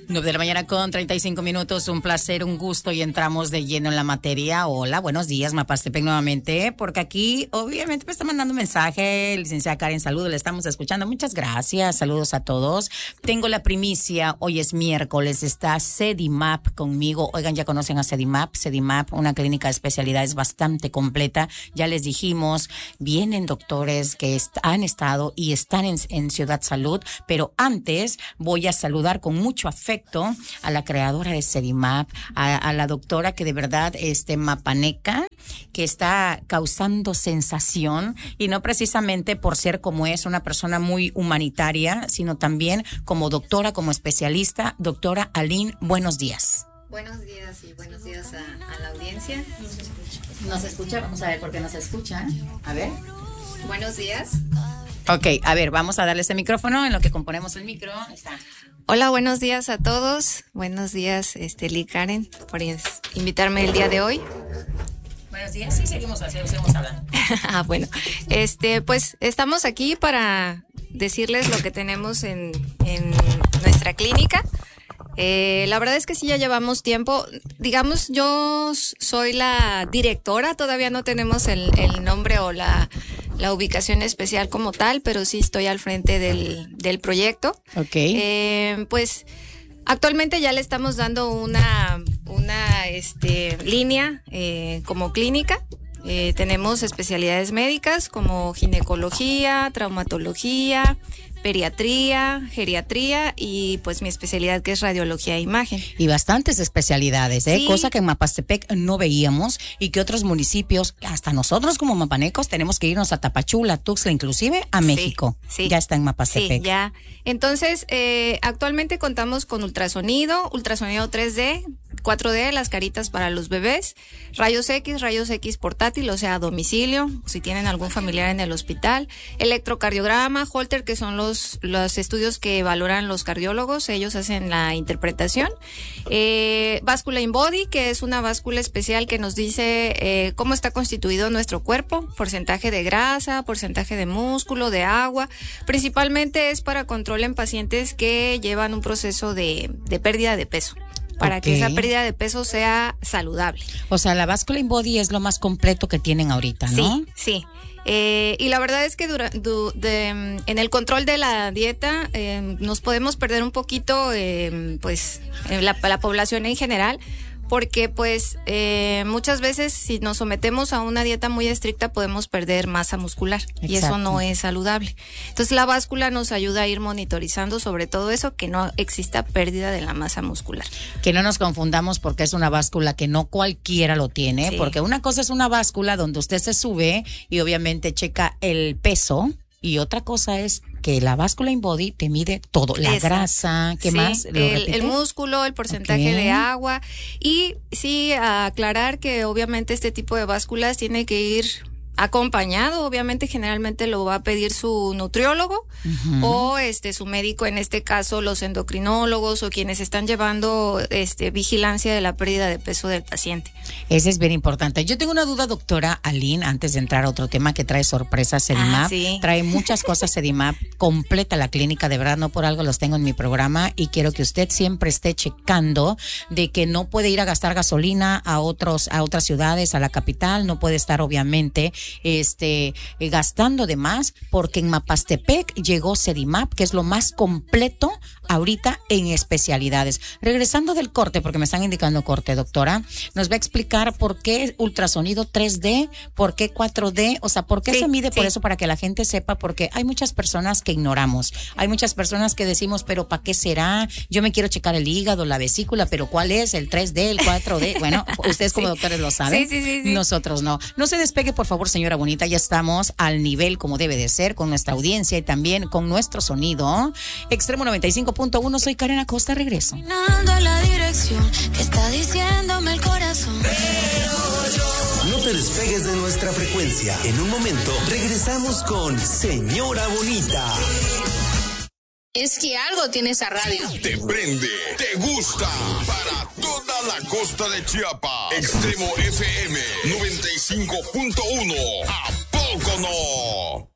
9 de la mañana con 35 minutos, un placer, un gusto y entramos de lleno en la materia. Hola, buenos días, Mapastepec nuevamente, porque aquí obviamente me está mandando un mensaje, licenciada Karen, saludos, le estamos escuchando, muchas gracias, saludos a todos. Tengo la primicia, hoy es miércoles, está Sedimap conmigo, oigan, ya conocen a Sedimap, una clínica de especialidades bastante completa, ya les dijimos, vienen doctores que han estado y están en Ciudad Salud, pero antes voy a saludar con mucho afecto a la creadora de Sedimap, a la doctora que de verdad, mapaneca, que está causando sensación, y no precisamente por ser como es una persona muy humanitaria, sino también como doctora, como especialista. Doctora Aline, buenos días. Buenos días y buenos días a la audiencia. ¿Nos escucha? Vamos a ver por qué nos escucha. A ver. Buenos días. Ok, a ver, vamos a darle ese micrófono en lo que componemos el micro. Ahí está. Hola, buenos días a todos. Buenos días, Lee Karen, por invitarme el día de hoy. Buenos días, sí, seguimos hablando. Bueno, pues estamos aquí para decirles lo que tenemos en nuestra clínica. La verdad es que sí, ya llevamos tiempo. Digamos, yo soy la directora, todavía no tenemos el nombre o la ubicación especial como tal, pero sí estoy al frente del proyecto. Okay. Pues actualmente ya le estamos dando una línea como clínica. Tenemos especialidades médicas como ginecología, traumatología, pediatría, geriatría y pues mi especialidad que es radiología e imagen. Y bastantes especialidades, Sí. Cosa que en Mapastepec no veíamos y que otros municipios, hasta nosotros como mapanecos, tenemos que irnos a Tapachula, Tuxtla, inclusive a México. Sí. Ya está en Mapastepec. Sí, ya. Entonces, actualmente contamos con ultrasonido 3D, 4D, las caritas para los bebés, rayos X portátil, o sea, a domicilio, si tienen algún familiar en el hospital, electrocardiograma, Holter, que son los estudios que valoran los cardiólogos, ellos hacen la interpretación, báscula InBody, que es una báscula especial que nos dice cómo está constituido nuestro cuerpo, porcentaje de grasa, porcentaje de músculo, de agua, principalmente es para control en pacientes que llevan un proceso de pérdida de peso, para que esa pérdida de peso sea saludable. O sea, la báscula InBody es lo más completo que tienen ahorita, ¿no? Sí. Y la verdad es que en el control de la dieta nos podemos perder un poquito, la población en general, porque pues muchas veces si nos sometemos a una dieta muy estricta podemos perder masa muscular. Exacto. Y eso no es saludable. Entonces la báscula nos ayuda a ir monitorizando sobre todo eso, que no exista pérdida de la masa muscular. Que no nos confundamos porque es una báscula que no cualquiera lo tiene, Sí. Porque una cosa es una báscula donde usted se sube y obviamente checa el peso, y otra cosa es que la báscula InBody te mide todo, la Exacto. grasa, ¿qué más? El músculo, el porcentaje de agua, y sí, aclarar que obviamente este tipo de básculas tiene que ir acompañado, obviamente generalmente lo va a pedir su nutriólogo o su médico, en este caso los endocrinólogos o quienes están llevando vigilancia de la pérdida de peso del paciente. Ese es bien importante. Yo tengo una duda, doctora Aline, antes de entrar a otro tema que trae sorpresas Sedimap. Sí. Trae muchas cosas Sedimap, completa la clínica, de verdad, no por algo los tengo en mi programa, y quiero que usted siempre esté checando de que no puede ir a gastar gasolina a otras ciudades, a la capital, no puede estar obviamente gastando de más, porque en Mapastepec llegó Sedimap, que es lo más completo ahorita en especialidades. Regresando del corte, porque me están indicando corte, doctora, nos va a explicar por qué ultrasonido 3D, por qué 4D, o sea, por qué se mide por eso, para que la gente sepa, porque hay muchas personas que ignoramos, hay muchas personas que decimos, pero ¿para qué será? Yo me quiero checar el hígado, la vesícula, pero ¿cuál es? ¿El 3D, el 4D? Bueno, ustedes como doctores lo saben, sí. Nosotros no. No se despegue, por favor, señora bonita, ya estamos al nivel como debe de ser, con nuestra audiencia y también con nuestro sonido. Extremo 95.1, soy Karen Acosta, regreso. La dirección que está diciéndome el corazón. No te despegues de nuestra frecuencia. En un momento regresamos con Señora Bonita. Es que algo tiene esa radio. Te prende, te gusta. Para toda la costa de Chiapas. Extremo FM 95.1. ¿A poco no?